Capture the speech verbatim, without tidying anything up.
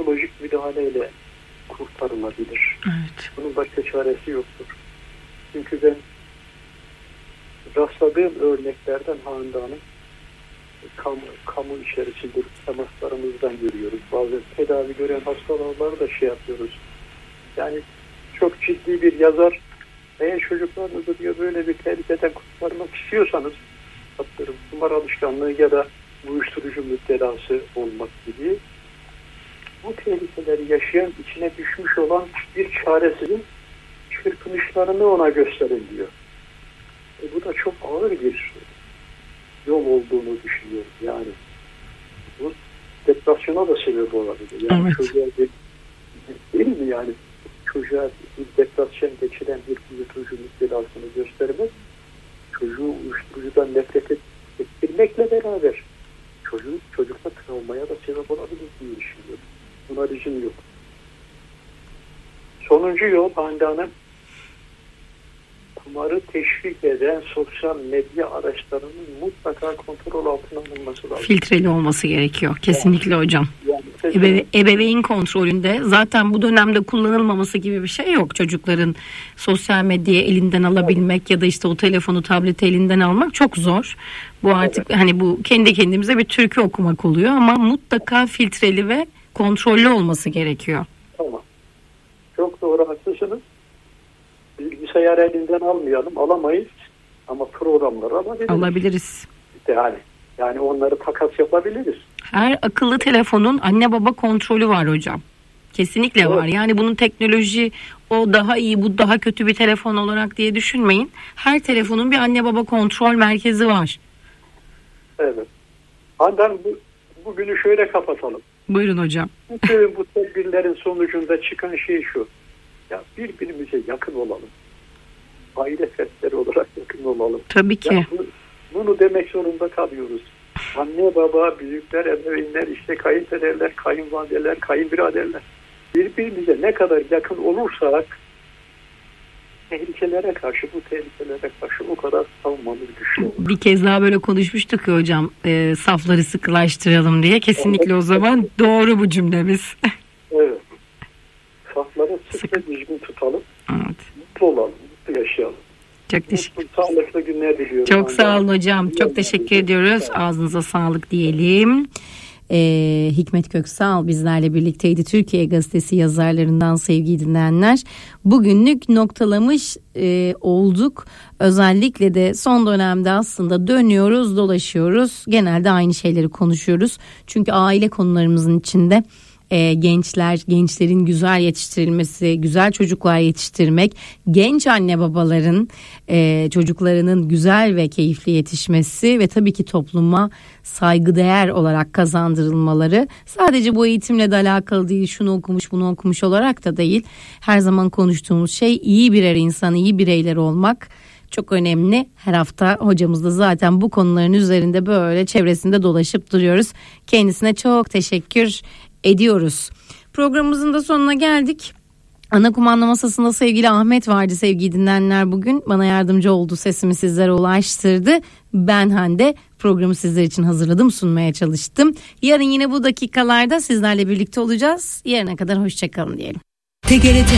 teknolojik müdahaleyle kurtarılabilir. Evet. Bunun başka çaresi yoktur. Çünkü ben rastladığım örneklerden Handan'ın kamu, kamu içerisinde temaslarımızdan görüyoruz. Bazı tedavi gören hastaları da şey yapıyoruz. Yani çok ciddi bir yazar, eğer çocuklarınızı diyor böyle bir tehlikeden kurtarmak istiyorsanız, atıyorum kumar alışkanlığı ya da uyuşturucu müptelası olmak gibi bu tehlikeleri yaşayan, içine düşmüş olan bir çaresizin çırpınışlarını ona gösterin diyor. E bu da çok ağır bir yol olduğunu düşünüyorum. Yani bu depresyona da sebep olabilir. Yani evet. çocuğa bir, değil mi yani? Çocuğa bir depresyon geçiren bir uyuşturucu müptelasını göstermek, çocuğu uyuşturucudan nefret ettirmekle beraber çocuk, çocukta travmaya da sebep olabilir diye düşünüyorum. Buna lüzum yok. Sonuncu yol Hande Hanım, kumarı teşvik eden sosyal medya araçlarının mutlaka kontrol altına alınması lazım. Filtreli olması gerekiyor. Kesinlikle yani, hocam. Yani, Ebeve, ebeveyn kontrolünde zaten bu dönemde kullanılmaması gibi bir şey yok. Çocukların sosyal medyayı elinden alabilmek evet. ya da işte o telefonu, tableti elinden almak çok zor. Bu artık evet. hani bu kendi kendimize bir türkü okumak oluyor ama mutlaka filtreli ve kontrollü olması gerekiyor. Tamam. Çok doğru, haklısınız. Bilgisayar elinden almayalım, alamayız ama programları alabiliriz. Alabiliriz. Yani, yani onları takas yapabiliriz. Her akıllı telefonun anne baba kontrolü var hocam. Kesinlikle evet. var. Yani bunun teknoloji o daha iyi, bu daha kötü bir telefon olarak diye düşünmeyin. Her telefonun bir anne baba kontrol merkezi var. Evet. Handan bu, bugünü şöyle kapatalım. Buyurun hocam. Bütün bu tedbirlerin sonucunda çıkan şey şu. Ya birbirimize yakın olalım. Aile fertleri olarak yakın olalım. Tabii ki. Ya bu, bunu demek zorunda kalıyoruz. Anne, baba, büyükler, ebeveynler, işte kayınpederler, kayınvalideler, kayınbiraderler. Birbirimize ne kadar yakın olursak tehlikelere karşı, bu tehlikelere karşı o kadar savunmamız güçlü olur. Bir kez daha böyle konuşmuştuk ya hocam, e, safları sıkılaştıralım diye. Kesinlikle evet. o zaman doğru bu cümlemiz. Evet. Safları sık ve düzgün tutalım. Evet. Mutlu olalım, mutlu yaşayalım. Çok teşekkür ederim. Sağlıklı günler diliyorum. Çok sağ olun hocam. Çok teşekkür ediyoruz. Ağzınıza sağlık diyelim. Ee, Hikmet Köksal bizlerle birlikteydi. Türkiye Gazetesi yazarlarından sevgili dinleyenler. Bugünlük noktalamış e, olduk. Özellikle de son dönemde aslında dönüyoruz, dolaşıyoruz. Genelde aynı şeyleri konuşuyoruz. Çünkü aile konularımızın içinde E, gençler, gençlerin güzel yetiştirilmesi, güzel çocuklar yetiştirmek, genç anne babaların e, çocuklarının güzel ve keyifli yetişmesi ve tabii ki topluma saygıdeğer olarak kazandırılmaları sadece bu eğitimle de alakalı değil, şunu okumuş bunu okumuş olarak da değil. Her zaman konuştuğumuz şey iyi birer insan, iyi bireyler olmak çok önemli. Her hafta hocamız da zaten bu konuların üzerinde böyle çevresinde dolaşıp duruyoruz. Kendisine çok teşekkür ediyoruz. Programımızın da sonuna geldik. Ana kumanda masasında sevgili Ahmet vardı sevgili dinleyenler, bugün bana yardımcı oldu, sesimi sizlere ulaştırdı. Ben Hande programı sizler için hazırladım, sunmaya çalıştım. Yarın yine bu dakikalarda sizlerle birlikte olacağız. Yarına kadar hoşçakalın diyelim. T G R T